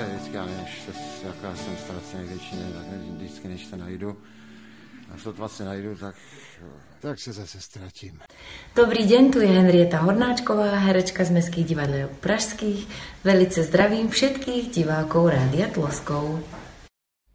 vždycky, já nevím, jaká jsem ztrácen největší, vždycky než se najdu. A sotva se najdu, tak se zase ztratím. Dobrý deň, tu je Henrieta Hornáčková, herečka z Mestských divadel pražských. Velice zdravím všetkých divákov Rádia Tloskov.